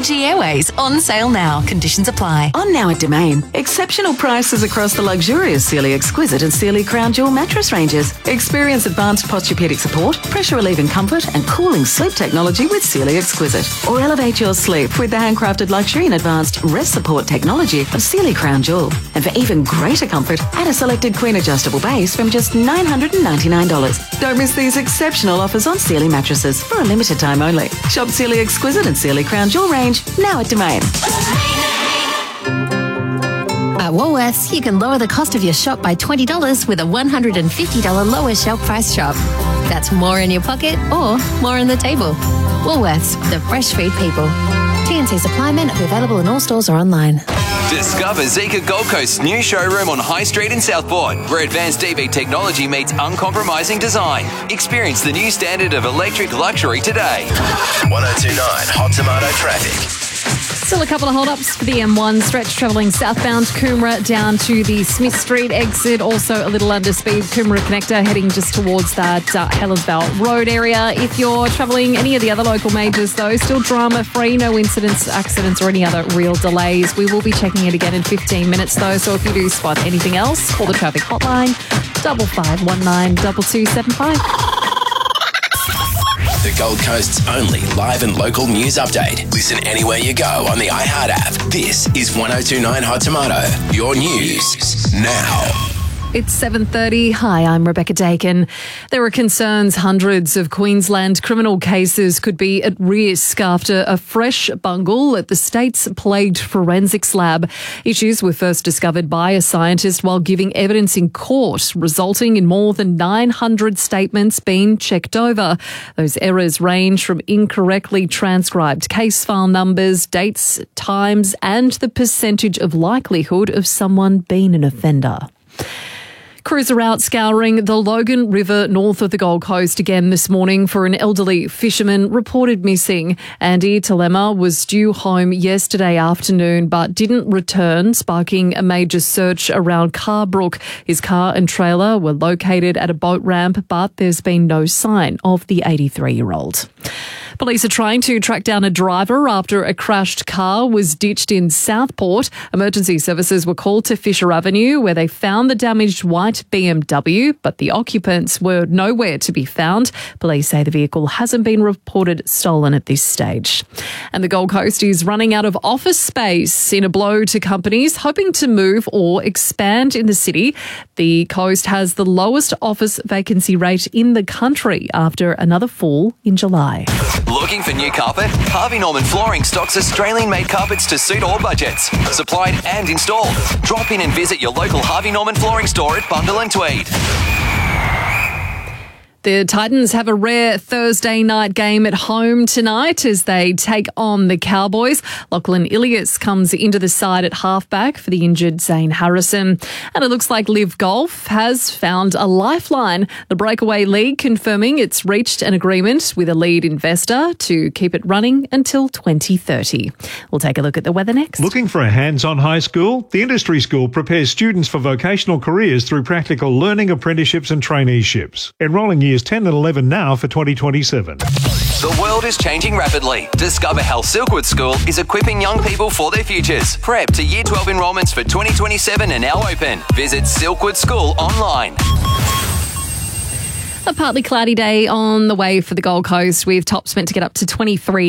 Fiji Airways on sale now. Conditions apply. On now at Domain. Exceptional prices across the luxurious Sealy Exquisite and Sealy Crown Jewel mattress ranges. Experience advanced posturepedic support, pressure relieving comfort and cooling sleep technology with Sealy Exquisite. Or elevate your sleep with the handcrafted luxury and advanced rest support technology of Sealy Crown Jewel. And for even greater comfort, add a selected queen adjustable base from just $999. Don't miss these exceptional offers on Sealy mattresses for a limited time only. Shop Sealy Exquisite and Sealy Crown Jewel range now at Domain. At Woolworths, you can lower the cost of your shop by $20 with a $150 lower shelf price shop. That's more in your pocket or more on the table. Woolworths, the fresh food people. TNC supply men available in all stores or online. Discover Zeekr Gold Coast's new showroom on High Street in Southport, where advanced EV technology meets uncompromising design. Experience the new standard of electric luxury today. 1029 Hot Tomato traffic. Still a couple of hold-ups for the M1 stretch travelling southbound Coomera down to the Smith Street exit. Also a little underspeed Coomera connector heading just towards that Helensvale Road area. If you're travelling any of the other local majors though, still drama-free, no incidents, accidents or any other real delays. We will be checking it again in 15 minutes though, so if you do spot anything else, call the traffic hotline 5519 2275. The Gold Coast's only live and local news update. Listen anywhere you go on the iHeart app. This is 1029 Hot Tomato. Your news now. It's 7:30. Hi, I'm Rebecca Dakin. There are concerns hundreds of Queensland criminal cases could be at risk after a fresh bungle at the state's plague forensics lab. Issues were first discovered by a scientist while giving evidence in court, resulting in more than 900 statements being checked over. Those errors range from incorrectly transcribed case file numbers, dates, times, and the percentage of likelihood of someone being an offender. Crews are out scouring the Logan River north of the Gold Coast again this morning for an elderly fisherman reported missing. Andy Telema was due home yesterday afternoon but didn't return, sparking a major search around Carbrook. His car and trailer were located at a boat ramp, but there's been no sign of the 83-year-old. Police are trying to track down a driver after a crashed car was ditched in Southport. Emergency services were called to Fisher Avenue where they found the damaged white BMW, but the occupants were nowhere to be found. Police say the vehicle hasn't been reported stolen at this stage. And the Gold Coast is running out of office space in a blow to companies hoping to move or expand in the city. The coast has the lowest office vacancy rate in the country after another fall in July. Looking for new carpet? Harvey Norman Flooring stocks Australian-made carpets to suit all budgets. Supplied and installed. Drop in and visit your local Harvey Norman Flooring store at Bundle and Tweed. The Titans have a rare Thursday night game at home tonight as they take on the Cowboys. Lachlan Ilias comes into the side at halfback for the injured Zane Harrison. And it looks like Live Golf has found a lifeline. The Breakaway League confirming it's reached an agreement with a lead investor to keep it running until 2030. We'll take a look at the weather next. Looking for a hands-on high school? The Industry School prepares students for vocational careers through practical learning, apprenticeships and traineeships. Enrolling years 10 and 11 now for 2027. The world is changing rapidly. Discover how Silkwood School is equipping young people for their futures. Prep to Year 12 enrolments for 2027 are now open. Visit Silkwood School online. A partly cloudy day on the way for the Gold Coast with tops meant to get up to 23